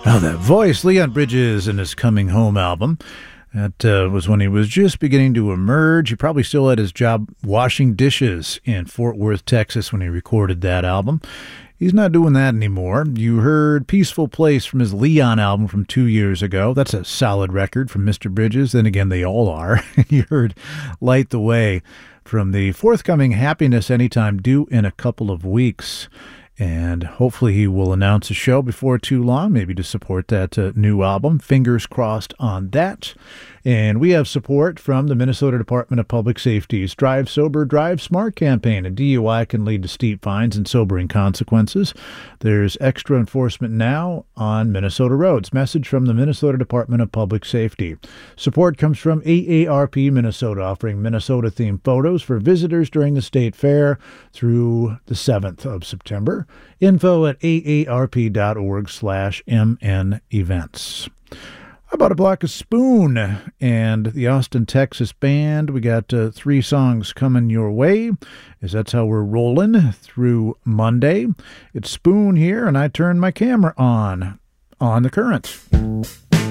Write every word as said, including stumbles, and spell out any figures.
Oh, that voice, Leon Bridges and his Coming Home album. That uh, was when he was just beginning to emerge. He probably still had his job washing dishes in Fort Worth, Texas when he recorded that album. He's not doing that anymore. You heard Peaceful Place from his Leon album from two years ago. That's a solid record from Mister Bridges. Then again, they all are. You heard Light the Way from the forthcoming Happiness Anytime, due in a couple of weeks. And hopefully he will announce a show before too long, maybe to support that uh, new album. Fingers crossed on that. And we have support from the Minnesota Department of Public Safety's Drive Sober, Drive Smart campaign. A D U I can lead to steep fines and sobering consequences. There's extra enforcement now on Minnesota roads. Message from the Minnesota Department of Public Safety. Support comes from A A R P Minnesota, offering Minnesota-themed photos for visitors during the state fair through the seventh of September. Info at aarp.org slash mn events. How about a block of Spoon and the Austin, Texas band? We got uh, three songs coming your way, as that's how we're rolling through Monday. It's Spoon here, and I turn my camera on, on the Current.